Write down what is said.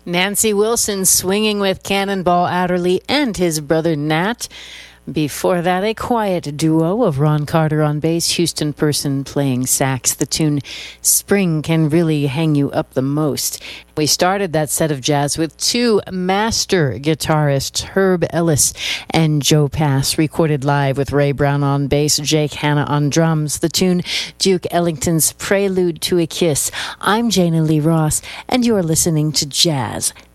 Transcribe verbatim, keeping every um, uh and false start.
Nancy Wilson swinging with Cannonball Adderley and his brother Nat. Before that, a quiet duo of Ron Carter on bass, Houston Person playing sax. The tune Spring Can Really Hang You Up the Most. We started that set of jazz with two master guitarists, Herb Ellis and Joe Pass, recorded live with Ray Brown on bass, Jake Hanna on drums. The tune Duke Ellington's Prelude to a Kiss. I'm Jana Lee Ross, and you are listening to Jazz